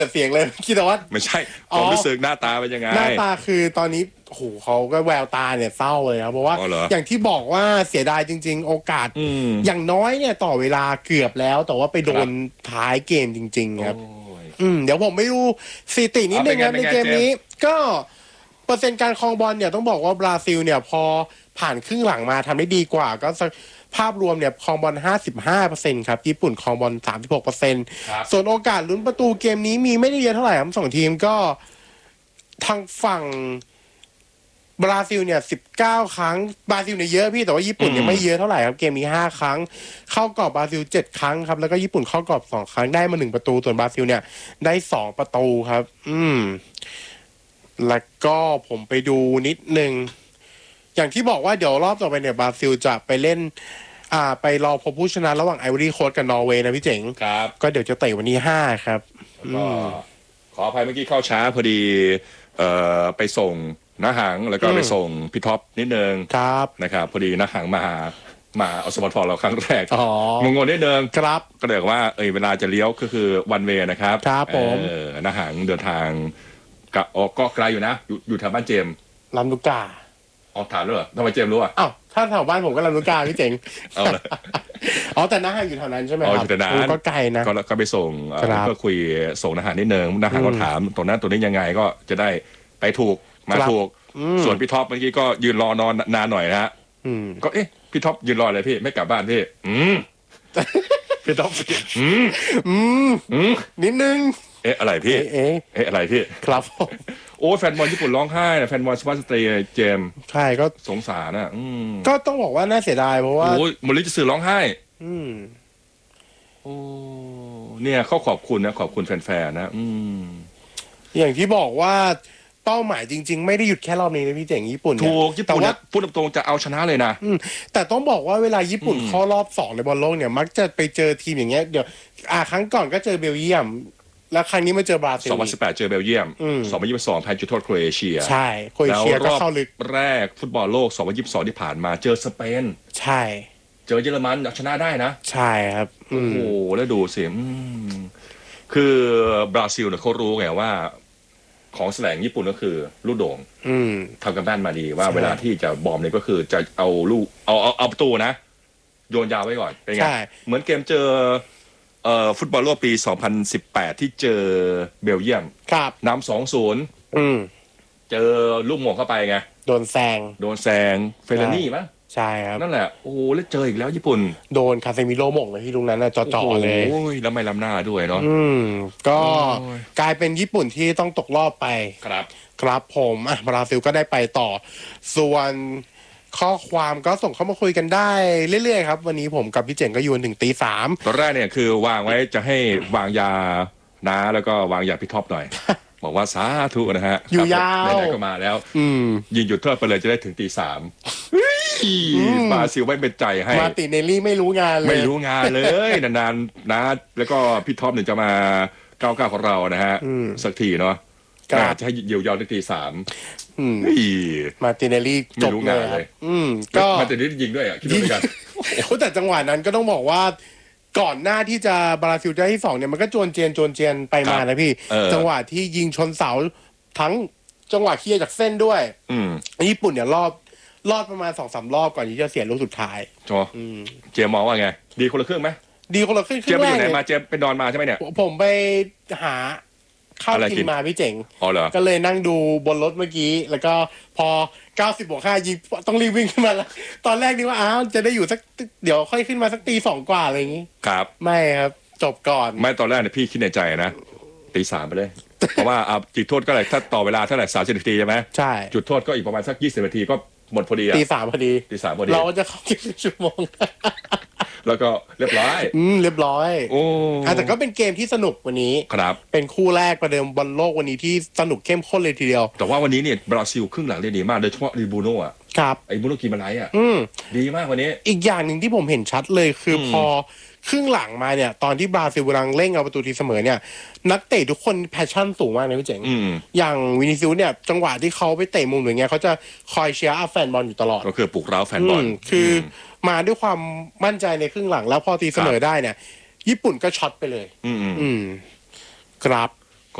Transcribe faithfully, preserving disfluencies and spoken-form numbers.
เสียงเลยคิดว่าไม่ใช่ความรู้สึกหน้าตาเป็นยังไงหน้าตาคือตอนนี้โอ้โหเขาก็แววตาเนี่ยเศร้าเลยครับเพราะว่าอย่างที่บอกว่าเสียดายจริงๆโอกาสอย่างน้อยเนี่ยต่อเวลาเกือบแล้วแต่ว่าไปโดนท้ายเกมจริงๆครับอืมเดี๋ยวผมไม่รู้สถิตินิดนึงครับในเกมนี้ก็เปอร์เซ็นต์การครองบอลเนี่ยต้องบอกว่าบราซิลเนี่ยพอผ่านครึ่งหลังมาทำได้ดีกว่าก็ภาพรวมเนี่ยครองบอล ห้าสิบห้าเปอร์เซ็นต์ ครับญี่ปุ่นครองบอล สามสิบหกเปอร์เซ็นต์ ส่วนโอกาสลุ้นประตูเกมนี้มีไม่ได้เยอะเท่าไหร่ครับสองทีมก็ทางฝั่งบราซิลเนี่ยสิบเก้าครั้งบราซิลเนี่ยเยอะพี่แต่ว่าญี่ปุ่นเนี่ยไม่เยอะเท่าไหร่ครับเกมมีห้าครั้งเข้ากรอบบราซิลเจ็ดครั้งครับแล้วก็ญี่ปุ่นเข้ากรอบสองครั้งได้มาหนึ่งประตูส่วนบราซิลเนี่ยได้สองประตูครับอืมแล้วก็ผมไปดูนิดนึงอย่างที่บอกว่าเดี๋ยวรอบต่อไปเนี่ยบราซิลจะไปเล่นอ่าไปรอพบผู้ชนะระหว่างไอวอรี่โค้สต์กับนอร์เวย์นะพี่เจ๋งครับก็เดี๋ยวจะเตะวันที่ห้าครับก็ขออภัยเมื่อกี้เข้าช้าพอดีเอ่อไปส่งน้าหังแล้วก็ไปส่งพี่ท็อปนิดนึงครับนะครับพอดีน้าหังมามาเอาสปอร์ตฟอร์เราครั้งแรกงงๆนิดนึงครับก็เลยว่าเออเวลาจะเลี้ยวก็คือวันเวย์นะครับครับผมเออน้าหังเดินทางกับออกก็ไกลอยู่นะอยู่อยู่แถวบ้านเจมลำลูกกาออกถามด้วยเหรอทำไมเจมรู้อ่ะอ้าวถ้าแถวบ้านผมก็ลำลูกกาพี่เจ๋งเอาเลยอ๋อแต่น้าหังอยู่แถวนั้นใช่ไหมครับอ๋ออยู่แต่นั้นก็ไกลนะก็ก็ไปส่งก็คุยส่งน้าหังนิดนึงน้าหังก็ถามตรงนั้นตัวนี้ยังไงก็จะได้ไปถูกมาถูกส่วนพี่ท็อปเมื่อกี้ก็ยืนรอนอนนานหน่อยนะฮะก็เอ๊ะพี่ท็อปยืนรออะไรพี่ไม่กลับบ้านพี่อืมพี่ท็อปอืมอืมอืมนิดนึงเอ๊ะอะไรพี่เอ๊ะเอ๊ะอะไรพี่ครับโอ้แฟนบอลญี่ปุ่นร้องไห้นะแฟนบอลสปาร์ตสเตย์เจมใช่ก็สงสารนะอืมก็ต้องบอกว่าน่าเสียดายเพราะว่าโอ้ยมลิจะสื่อร้องไห้อืมโอ้เนี่ยเขาขอบคุณนะขอบคุณแฟนๆนะอืมอย่างที่บอกว่าเป้าหมายจริงๆไม่ได้หยุดแค่รอบนี้นะพี่เจ๋งญี่ปุ่นถูกญี่ปุ่นแต่พูดตรงๆจะเอาชนะเลยนะแต่ต้องบอกว่าเวลาญี่ปุ่นเข้ารอบสองในบอลโลกเนี่ยมักจะไปเจอทีมอย่างเงี้ยเดี๋ยวอ่าครั้งก่อนก็เจอเบลเยียมแล้วครั้งนี้มาเจอบราซิลสองพันสิบแปดเจอเบลเยียมสองพันยี่สิบสองแพ้จุดโทษโครเอเชียใช่โครเอเชียก็เข้าลึกแรกฟุตบอลโลกสองพันยี่สิบสองที่ผ่านมาเจอสเปนใช่เจอเยอรมันชนะได้นะใช่ครับโอ้โหแล้วดูสิคือบราซิลเนี่ยเขารู้ไงว่าของแสลงญี่ปุ่นก็คือลูกโด่งทำกันบ้านมาดีว่าเวลาที่จะบอมเนี่ยก็คือจะเอาลูกเอาเอาเอาประตูนะโยนยาวไว้ก่อนเป็นไงเหมือนเกมเจอเอ่อฟุตบอลโลกปีสองพันสิบแปดที่เจอเบลเยียมนำสองศูนย์เจอลูกหม่งเข้าไปไงโดนแซงโดนแซงเฟลนี่มั้ยใช่ครับนั่นแหละโอ้โหแล้วเจออีกแล้วญี่ปุ่นโดนคาเซมิโร่หม่งเลยที่ลุงนั้นน่ะจ่อๆเลยโอ้ยแล้วไม่ล้ำหน้าด้วยเนาะอืมก็กลายเป็นญี่ปุ่นที่ต้องตกรอบไปครับครับผมอ่ะบราซิลก็ได้ไปต่อส่วนข้อความก็ส่งเข้ามาคุยกันได้เรื่อยๆครับวันนี้ผมกับพี่เจ๋งก็อยู่ถึงตีสามตอนแรกเนี่ยคือวางไว้จะให้วางยานะแล้วก็วางยาพี่ท็อปหน่อยบอกว่าสาธุนะฮะอยู่ยาวไหนๆก็มาแล้วยิงหยุดโทษไปเลยจะได้ถึงตีสามบราซิลไม่เป็นใจให้มาติเนลลี่ไม่รู้งานเลยไม่รู้งานเลยนานๆนะแล้วก็พี่ท็อปเนี่ยจะมาก้าวก้าวของเรานะฮะสักทีเนาะจะให้เยียวยาในตีสามมาติเนลลี่จบเลยก็มาติเนลลี่ยิงด้วยอ่ะคิดดูกันแต่จังหวะนั้นก็ต้องบอกว่าก่อนหน้าที่จะบราซิลได้ที่สองเนี่ยมันก็จวนเจียนจวนเจียนไปมานะพี่จังหวะที่ยิงชนเสาทั้งจังหวะเคลียร์จากเส้นด้วยญี่ปุ่นเนี่ยรอบรอดประมาณสองสามรอบก่อนที่จะเสียลูกสุดท้ายจอเจมมองว่าไงดีคนละครึ่งไหมดีคนละครึ่งเจมไปอยู่ไหนมาเจมไปนอนมาใช่ไหมเนี่ยผมไปหาข้าวกินมาพี่เจ๋งก็เลยนั่งดูบนรถเมื่อกี้แล้วก็พอเก้าสิบบวกห้ายิงต้องรีบวิ่งขึ้นมาแล้วตอนแรกนึกว่าอ้าวจะได้อยู่สักเดี๋ยวค่อยขึ้นมาสักตีสองกว่าอะไรอย่างงี้ครับไม่ครับจบก่อนไม่ตอนแรกเนี่ยพี่คิดในใจนะตีสามไปเลยเพราะว่าเอาจุดโทษก็เลยถ้าต่อเวลาเท่าไหร่สามสิบนาทีใช่ไหมใช่จุดโทษก็อีกประมาณสักยี่สิบนาทีก็หมดพอดีตีสามพอดีตีสามพอดีเราจะเข้ากี่ชั่วโมงแล้วก็เรียบร้อยอืมเรียบร้อยโอ้แต่ก็เป็นเกมที่สนุกวันนี้ครับเป็นคู่แรกประเดิมบอลโลกวันนี้ที่สนุกเข้มข้นเลยทีเดียวแต่ว่าวันนี้เนี่ยบราซิลครึ่งหลังได้ดีมากโดยเฉพาะริบูโน่อะครับไอ้บูโน่กิมาไลอะดีมากวันนี้อีกอย่างหนึ่งที่ผมเห็นชัดเลยคือพอครึ่งหลังมาเนี่ยตอนที่บราซิลกำลังเร่งเอาประตูทีเสมอเนี่ยนักเตะทุกคนแพชชั่นสูงมากนะพี่เจ๋งอย่างวินิซิอุสเนี่ยจังหวะที่เขาไปเตะมุมอย่างเงี้ยเขาจะคอยเชียร์อัพแฟนบอลอยู่ตลอดก็คือปลุกเร้าแฟนบอลคือมาด้วยความมั่นใจในครึ่งหลังแล้วพอตีเสมอได้เนี่ยญี่ปุ่นก็ช็อตไปเลยอืมอืมครับ